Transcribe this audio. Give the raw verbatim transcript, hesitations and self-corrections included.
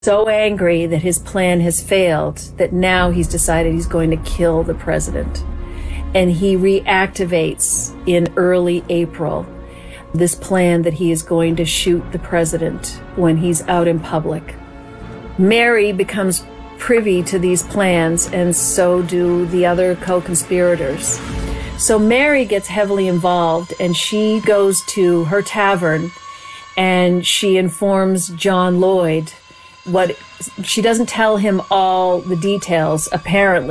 So angry that his plan has failed that now he's decided he's going to kill the president. And he reactivates in early April this plan that he is going to shoot the president when he's out in public. Mary becomes privy to these plans, and so do the other co-conspirators. So Mary gets heavily involved, and she goes to her tavern and she informs John Lloyd what she doesn't tell him all the details, apparently.